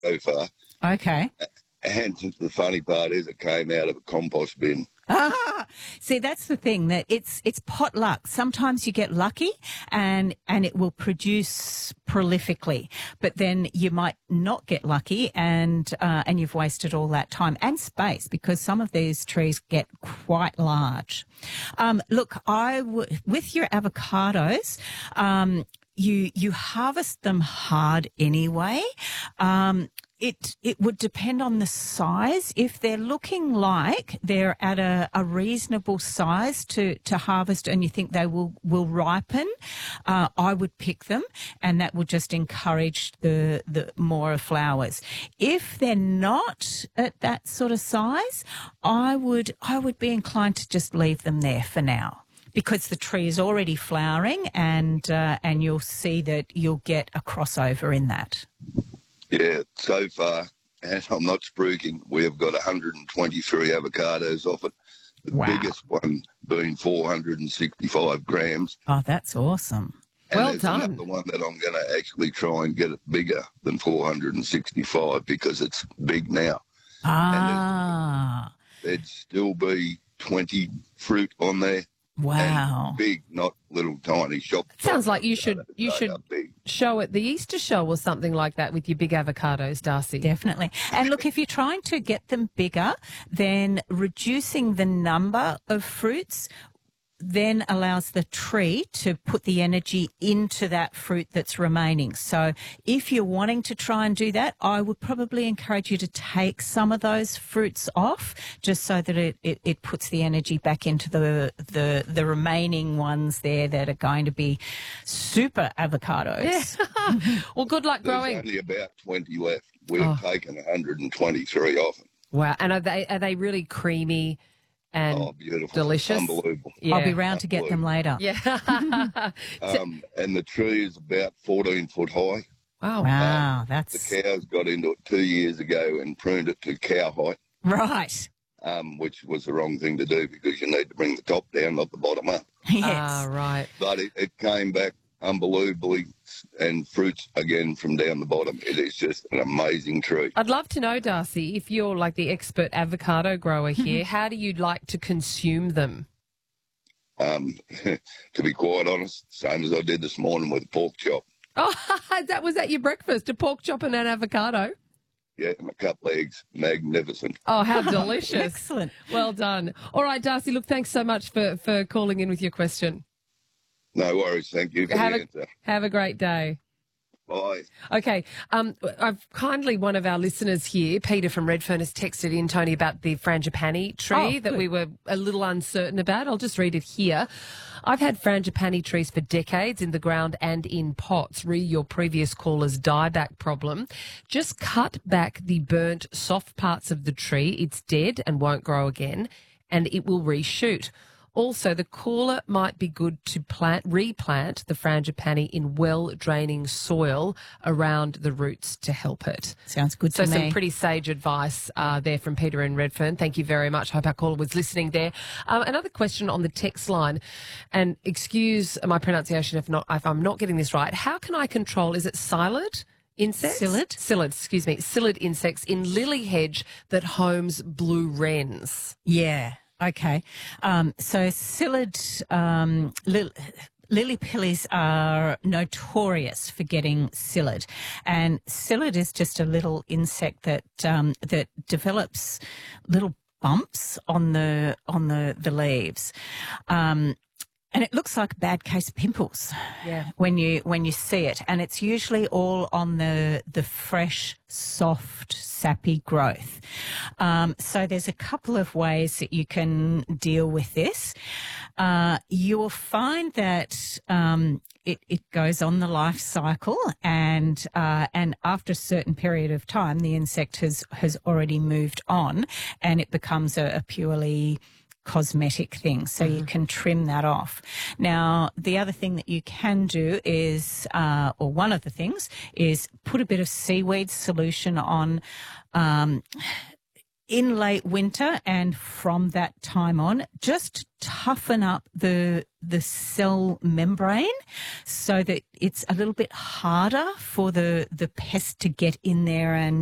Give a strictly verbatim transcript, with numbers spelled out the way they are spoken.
so far. Okay. And the funny part is it came out of a compost bin. Ah, see, that's the thing, that it's it's pot luck. Sometimes you get lucky and and it will produce prolifically, but then you might not get lucky and uh, and you've wasted all that time and space because some of these trees get quite large. Um, look, I w- with your avocados, um, you you harvest them hard anyway. Um, It it would depend on the size. If they're looking like they're at a, a reasonable size to, to harvest and you think they will, will ripen, uh, I would pick them and that will just encourage the, the more flowers. If they're not at that sort of size, I would I would be inclined to just leave them there for now, because the tree is already flowering and uh, and you'll see that you'll get a crossover in that. Yeah, so far, and I'm not spruiking, we've got one hundred twenty-three avocados off it. The Wow. biggest one being four hundred sixty-five grams. Oh, that's awesome. And Well there's done. another one that I'm going to actually try and get it bigger than four hundred sixty-five because it's big now. Ah, There'd still be twenty fruit on there. wow. And big, not little tiny shop. Sounds like you should you They should are big. show at the Easter show or something like that with your big avocados, Darcy. Definitely. And look, if you're trying to get them bigger, then reducing the number of fruits then allows the tree to put the energy into that fruit that's remaining. So if you're wanting to try and do that, I would probably encourage you to take some of those fruits off just so that it, it, it puts the energy back into the, the the remaining ones there that are going to be super avocados. Yeah. Well, good luck There's growing. only about twenty left. We've Oh. taken one hundred twenty-three off them. Wow. And are they are they really creamy and Oh, beautiful. delicious? Unbelievable. Yeah. I'll be round to get them later. Yeah. Um, and the tree is about fourteen foot high. Wow. Wow, The that's cows got into it two years ago and pruned it to cow height, right. um, which was the wrong thing to do because you need to bring the top down, not the bottom up. Yes. Ah, right. But it, it came back unbelievably, and fruits again from down the bottom. It is just an amazing tree. I'd love to know, Darcy, if you're like the expert avocado grower here, how do you like to consume them? Um, to be quite honest, same as I did this morning with the pork chop. Oh, that was at your breakfast, a pork chop and an avocado. Yeah, and a couple of eggs, magnificent. Oh, how delicious. Excellent. Well done. All right, Darcy, look, thanks so much for, for calling in with your question. No worries, thank you for Have the a, answer. have a great day. Bye. Okay, um, I've kindly, one of our listeners here, Peter from Redfern, has texted in, Tony, about the frangipani tree Oh, that good. we were a little uncertain about. I'll just read it here. I've had frangipani trees for decades in the ground and in pots. Re your previous caller's dieback problem. Just cut back the burnt soft parts of the tree. It's dead and won't grow again, and it will reshoot. Also, the cooler might be good to plant, replant the frangipani in well-draining soil around the roots to help it. Sounds good So to some me. pretty sage advice uh, there from Peter in Redfern. Thank you very much. Hope our caller was listening there. Um, another question on the text line, and excuse my pronunciation if not if I'm not getting this right. How can I control, is it psyllid? Insects? Psyllid? Psyllid, excuse me. Psyllid insects in lily hedge that homes blue wrens. Yeah. Okay. Um, so psyllid, um, lil- lily pillies are notorious for getting psyllid, and psyllid is just a little insect that um, that develops little bumps on the on the the leaves. Um, And it looks like a bad case of pimples Yeah. when you when you see it, and it's usually all on the the fresh, soft, sappy growth. Um, so there's a couple of ways that you can deal with this. Uh, you will find that um, it, it goes on the life cycle, and uh, and after a certain period of time, the insect has has already moved on, and it becomes a, a purely cosmetic thing, so you can trim that off. Now, the other thing that you can do is, uh, or one of the things, is put a bit of seaweed solution on um, in late winter, and from that time on, just toughen up the the cell membrane so that it's a little bit harder for the the pest to get in there and